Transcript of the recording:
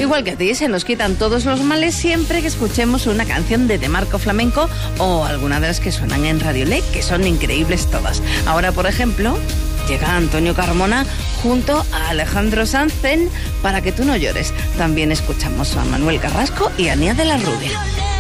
Igual que a ti, se nos quitan todos los males siempre que escuchemos una canción de Marco Flamenco o alguna de las que suenan en Radio Lek, que son increíbles todas. Ahora, por ejemplo, llega Antonio Carmona junto a Alejandro Sanz en Para que tú no llores. También escuchamos a Manuel Carrasco y a Nia de la Rubia.